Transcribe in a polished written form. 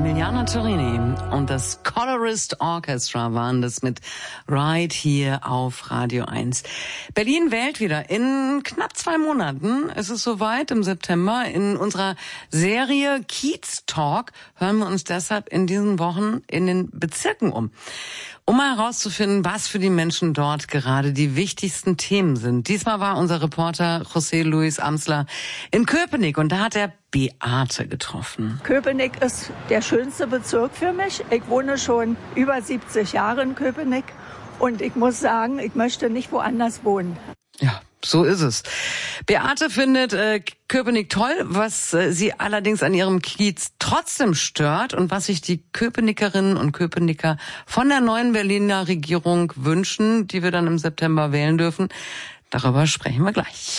Emiliana Torini und das Colorist Orchestra waren das mit Right hier auf Radio 1. Berlin wählt wieder. In knapp 2 Monaten ist es soweit, im September. In unserer Serie Kiez Talk hören wir uns deshalb in diesen Wochen in den Bezirken um mal herauszufinden, was für die Menschen dort gerade die wichtigsten Themen sind. Diesmal war unser Reporter José Luis Amsler in Köpenick und da hat er Beate getroffen. Köpenick ist der schönste Bezirk für mich. Ich wohne schon über 70 Jahre in Köpenick und ich muss sagen, ich möchte nicht woanders wohnen. Ja, so ist es. Beate findet Köpenick toll, was sie allerdings an ihrem Kiez trotzdem stört und was sich die Köpenickerinnen und Köpenicker von der neuen Berliner Regierung wünschen, die wir dann im September wählen dürfen. Darüber sprechen wir gleich.